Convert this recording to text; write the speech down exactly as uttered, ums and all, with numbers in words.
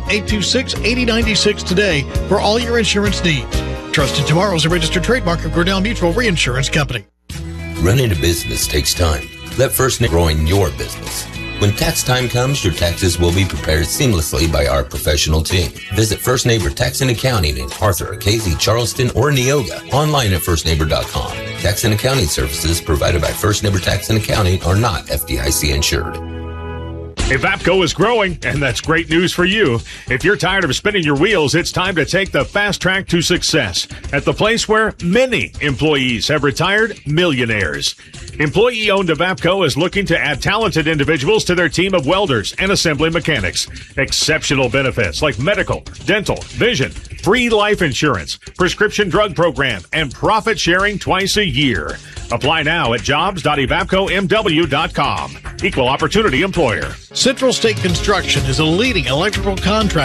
eight two six, eight zero nine six today for all your insurance needs. Trusted Tomorrow is a registered trademark of Grinnell Mutual Reinsurance Company. Running a business takes time. Let First Neighbor grow in your business. When tax time comes, your taxes will be prepared seamlessly by our professional team. Visit First Neighbor Tax and Accounting in Arthur, Casey, Charleston, or Neoga. Online at first neighbor dot com. Tax and accounting services provided by First Neighbor Tax and Accounting are not F D I C insured. Evapco is growing, and that's great news for you. If you're tired of spinning your wheels, it's time to take the fast track to success at the place where many employees have retired millionaires. Employee-owned Evapco is looking to add talented individuals to their team of welders and assembly mechanics. Exceptional benefits like medical, dental, vision, free life insurance, prescription drug program, and profit sharing twice a year. Apply now at jobs dot evapco m w dot com. Equal opportunity employer. Central State Construction is a leading electrical contractor